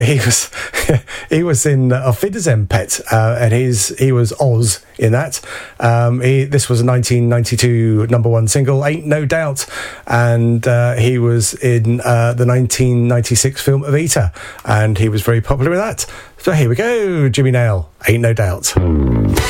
He was he was in Auf Wiedersehen Pet, and he was Oz in that. This was a 1992 number one single, Ain't No Doubt, and he was in the 1996 film Evita, and he was very popular with that. So here we go, Jimmy Nail, Ain't No Doubt.